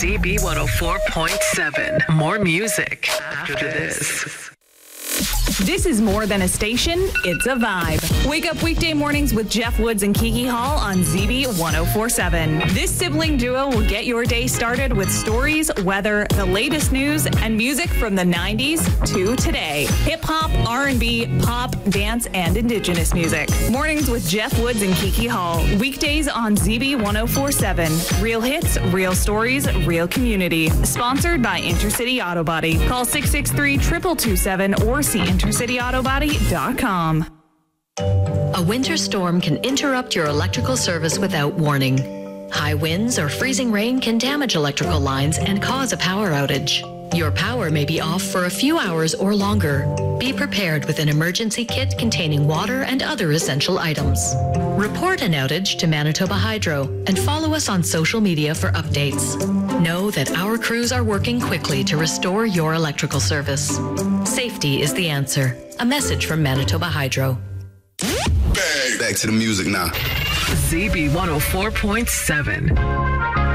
ZB104.7. More music after this. This is more than a station, it's a vibe. Wake up weekday mornings with Jeff Woods and Kiki Hall on ZB 104.7. This sibling duo will get your day started with stories, weather, the latest news, and music from the 90s to today. Hip-hop, R&B, pop, dance, and indigenous music. Mornings with Jeff Woods and Kiki Hall. Weekdays on ZB 104.7. Real hits, real stories, real community. Sponsored by Intercity Auto Body. Call 663-2227 or see intercityautobody.com. A winter storm can interrupt your electrical service without warning. High winds or freezing rain can damage electrical lines and cause a power outage. Your power may be off for a few hours or longer. Be prepared with an emergency kit containing water and other essential items. Report an outage to Manitoba Hydro and follow us on social media for updates. Know that our crews are working quickly to restore your electrical service. Safety is the answer. A message from Manitoba Hydro. Back to the music now. ZB 104.7.